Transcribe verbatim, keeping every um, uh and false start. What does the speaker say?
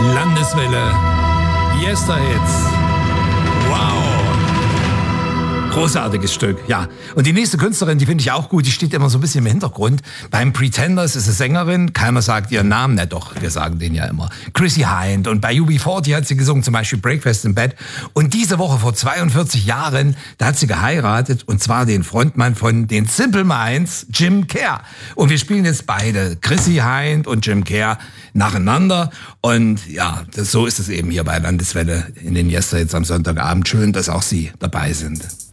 Landeswelle. Yesterhits. Wow. Großartiges Stück, ja. Und die nächste Künstlerin, die finde ich auch gut, die steht immer so ein bisschen im Hintergrund. Beim Pretenders ist eine Sängerin, keiner sagt ihren Namen, na doch, wir sagen den ja immer. Chrissy Hind. Und bei U B vierzig hat sie gesungen, zum Beispiel Breakfast in Bed. Und diese Woche vor zweiundvierzig Jahren, da hat sie geheiratet, und zwar den Frontmann von den Simple Minds, Jim Kerr. Und wir spielen jetzt beide, Chrissy Hind und Jim Kerr, nacheinander. Und ja, das, so ist es eben hier bei Landeswelle in den Yesterhits am Sonntagabend. Schön, dass auch Sie dabei sind.